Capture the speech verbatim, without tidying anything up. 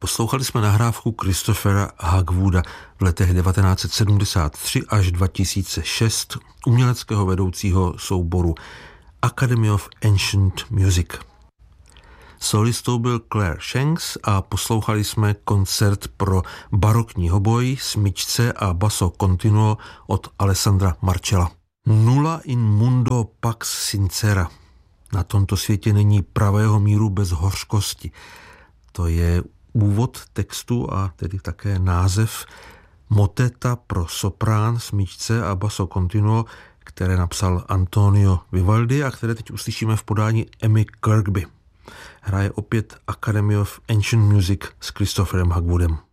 Poslouchali jsme nahrávku Christophera Hagwooda v letech devatenáct set sedmdesát tři až dva tisíce šest uměleckého vedoucího souboru Academy of Ancient Music. Solistou byl Claire Shanks a poslouchali jsme koncert pro barokní hoboj, smyčce a basso continuo od Alessandra Marcella. Nulla in mundo pax sincera. Na tomto světě není pravého míru bez hořkosti. To je úvod textu a tedy také název moteta pro soprán, smyčce a basso continuo, které napsal Antonio Vivaldi a které teď uslyšíme v podání Emmy Kirkby. Hraje opět Academy of Ancient Music s Christopherem Hagwoodem.